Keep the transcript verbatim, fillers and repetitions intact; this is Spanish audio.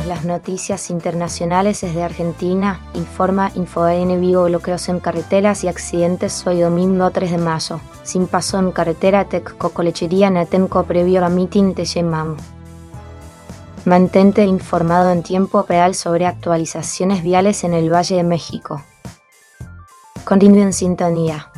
Actualizamos las noticias internacionales desde Argentina. Informa Info A N Vigo, bloqueos en carreteras y accidentes hoy domingo tres de mayo. Sin paso en carretera, tec cocolechería natenco previo a meeting de Yemam. Mantente informado en tiempo real sobre actualizaciones viales en el Valle de México. Continúe en sintonía.